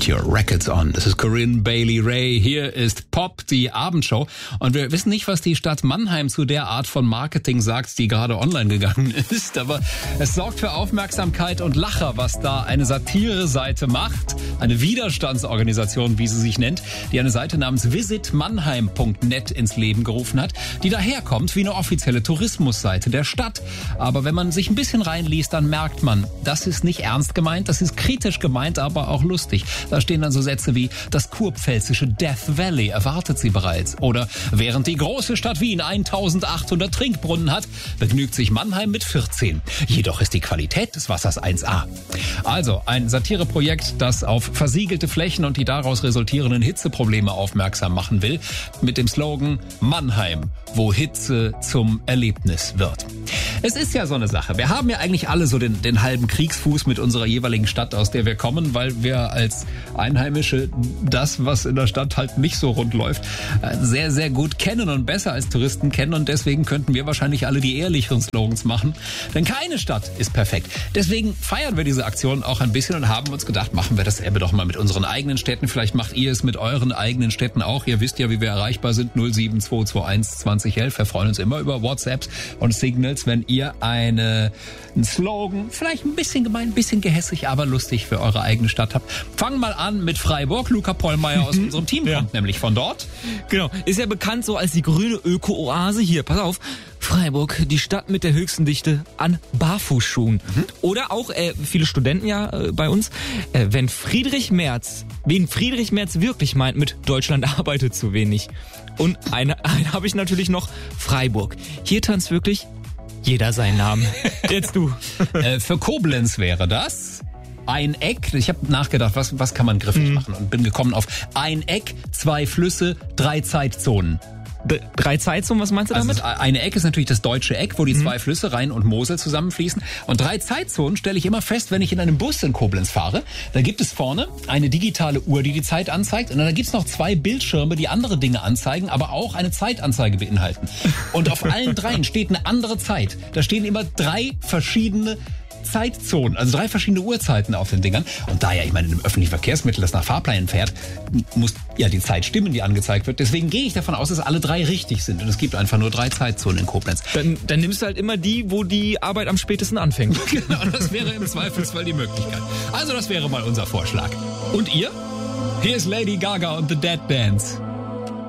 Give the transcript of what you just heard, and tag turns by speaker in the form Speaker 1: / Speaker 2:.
Speaker 1: Put Your Records On. Das ist Corinne Bailey Rae. Hier ist Pop, die Abendshow. Und wir wissen nicht, was die Stadt Mannheim zu der Art von Marketing sagt, die gerade online gegangen ist. Aber es sorgt für Aufmerksamkeit und Lacher, was da eine Satire-Seite macht. Eine Widerstandsorganisation, wie sie sich nennt, die eine Seite namens visitmannheim.net ins Leben gerufen hat, die daherkommt wie eine offizielle Tourismusseite der Stadt. Aber wenn man sich ein bisschen reinliest, dann merkt man, das ist nicht ernst gemeint, das ist kritisch gemeint, aber auch lustig. Da stehen dann so Sätze wie, das kurpfälzische Death Valley erwartet sie bereits. Oder während die große Stadt Wien 1800 Trinkbrunnen hat, begnügt sich Mannheim mit 14. Jedoch ist die Qualität des Wassers 1A. Also ein Satireprojekt, das auf versiegelte Flächen und die daraus resultierenden Hitzeprobleme aufmerksam machen will, mit dem Slogan Mannheim, wo Hitze zum Erlebnis wird. Es ist ja so eine Sache. Wir haben ja eigentlich alle so den halben Kriegsfuß mit unserer jeweiligen Stadt, aus der wir kommen, weil wir als Einheimische das, was in der Stadt halt nicht so rund läuft, sehr, sehr gut kennen und besser als Touristen kennen. Und deswegen könnten wir wahrscheinlich alle die ehrlicheren Slogans machen. Denn keine Stadt ist perfekt. Deswegen feiern wir diese Aktion auch ein bisschen und haben uns gedacht, machen wir dasselbe doch mal mit unseren eigenen Städten. Vielleicht macht ihr es mit euren eigenen Städten auch. Ihr wisst ja, wie wir erreichbar sind. 07221 2011. Wir freuen uns immer über WhatsApps und Signals, wenn ihr einen Slogan, vielleicht ein bisschen gemein, ein bisschen gehässig, aber lustig für eure eigene Stadt habt. Fangen mal an mit Freiburg. Luca Pollmeier aus unserem Team kommt nämlich von dort.
Speaker 2: Genau, ist ja bekannt so als die grüne Öko-Oase. Hier, pass auf. Freiburg, die Stadt mit der höchsten Dichte an Barfußschuhen. Oder auch viele Studenten ja bei uns, wen Friedrich Merz wirklich meint mit Deutschland arbeitet zu wenig. Und eine habe ich natürlich noch, Freiburg. Hier tanzt wirklich jeder seinen Namen. Jetzt du.
Speaker 1: Für Koblenz wäre das ein Eck. Ich habe nachgedacht, was kann man griffig machen und bin gekommen auf ein Eck, 2 Flüsse, 3 Zeitzonen.
Speaker 2: 3 Zeitzonen, was meinst du damit?
Speaker 1: Also eine Eck ist natürlich das deutsche Eck, wo die 2 Flüsse, Rhein und Mosel, zusammenfließen. Und 3 Zeitzonen stelle ich immer fest, wenn ich in einem Bus in Koblenz fahre. Da gibt es vorne eine digitale Uhr, die Zeit anzeigt. Und dann gibt es noch 2 Bildschirme, die andere Dinge anzeigen, aber auch eine Zeitanzeige beinhalten. Und auf allen 3 steht eine andere Zeit. Da stehen immer 3 verschiedene Zeitzonen, also 3 verschiedene Uhrzeiten auf den Dingern. Und da ja, ich meine, in einem öffentlichen Verkehrsmittel, das nach Fahrplänen fährt, muss ja die Zeit stimmen, die angezeigt wird. Deswegen gehe ich davon aus, dass alle 3 richtig sind. Und es gibt einfach nur 3 Zeitzonen in Koblenz.
Speaker 2: Dann nimmst du halt immer die, wo die Arbeit am spätesten anfängt.
Speaker 1: Genau, das wäre im Zweifelsfall die Möglichkeit. Also das wäre mal unser Vorschlag. Und ihr? Hier ist Lady Gaga und The Dead Dance.